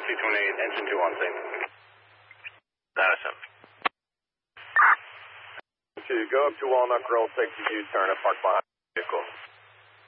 C28, engine 2 on scene. Madison. To go up to Walnut Grove, take the U-turn and park behind the vehicle.